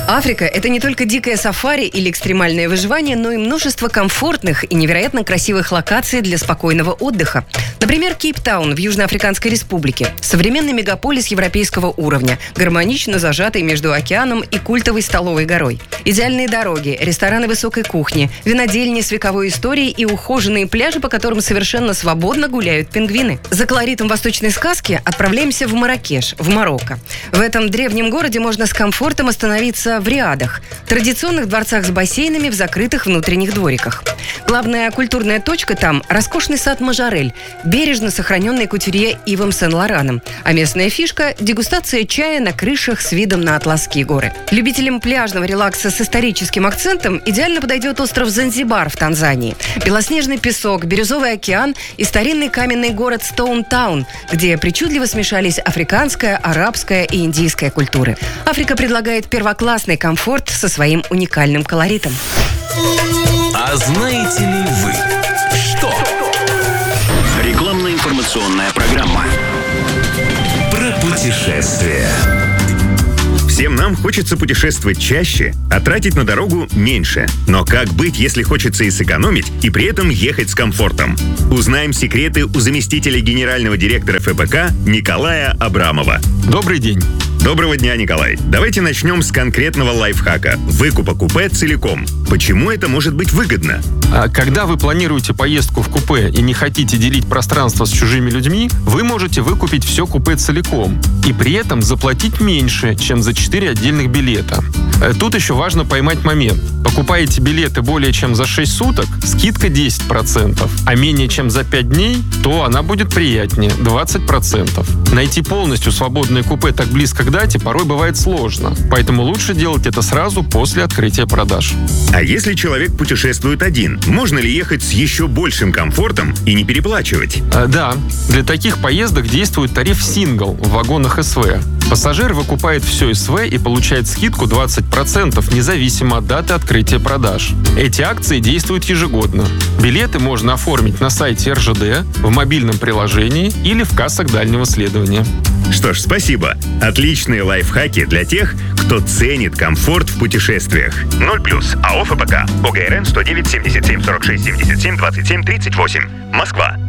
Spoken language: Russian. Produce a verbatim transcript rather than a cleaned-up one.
Африка – это не только дикое сафари или экстремальное выживание, но и множество комфортных и невероятно красивых локаций для спокойного отдыха. Например, Кейптаун в Южноафриканской Республике. Современный мегаполис европейского уровня, гармонично зажатый между океаном и культовой столовой горой. Идеальные дороги, рестораны высокой кухни, винодельни с вековой историей и ухоженные пляжи, по которым совершенно свободно гуляют пингвины. За колоритом восточной сказки отправляемся в Марракеш, в Марокко. В этом древнем городе можно с комфортом остановиться в риадах, традиционных дворцах с бассейнами в закрытых внутренних двориках. Главная культурная точка там – роскошный сад Мажарель, бережно сохраненный кутюрье Ивом Сен-Лораном. А местная фишка – дегустация чая на крышах с видом на Атласские горы. Любителям пляжного релакса с историческим акцентом идеально подойдет остров Занзибар в Танзании. Белоснежный песок, бирюзовый океан и старинный каменный город Стоунтаун, где причудливо смешались африканская, арабская и индийская культуры. Африка предлагает первоклассный комфорт со своим уникальным колоритом. А знаете ли вы, что? Рекламно-информационная программа про путешествия. Всем нам хочется путешествовать чаще, а тратить на дорогу меньше. Но как быть, если хочется и сэкономить, и при этом ехать с комфортом? Узнаем секреты у заместителя генерального директора эф бэ ка Николая Абрамова. Добрый день. Доброго дня, Николай. Давайте начнем с конкретного лайфхака – выкупа купе целиком. Почему это может быть выгодно? Когда вы планируете поездку в купе и не хотите делить пространство с чужими людьми, вы можете выкупить все купе целиком и при этом заплатить меньше, чем за четыре отдельных билета. Тут еще важно поймать момент. Покупаете билеты более чем за шесть суток – скидка десять процентов, а менее чем за пять дней, то она будет приятнее – двадцать процентов. Найти полностью свободное купе так близко к дате порой бывает сложно, поэтому лучше делать это сразу после открытия продаж. А если человек путешествует один, можно ли ехать с еще большим комфортом и не переплачивать? А, да, для таких поездок действует тариф «Сингл» в вагонах эс вэ. Пассажир выкупает все эс вэ и получает скидку двадцать процентов независимо от даты открытия продаж. Эти акции действуют ежегодно. Билеты можно оформить на сайте эр жэ дэ, в мобильном приложении или в кассах дальнего следования. Что ж, спасибо. Отличные лайфхаки для тех, кто ценит комфорт в путешествиях. ноль плюс АО эф бэ ка, о гэ эр эн сто девять семьдесят семь сорок шесть семьдесят семь двадцать семь тридцать восемь, Москва.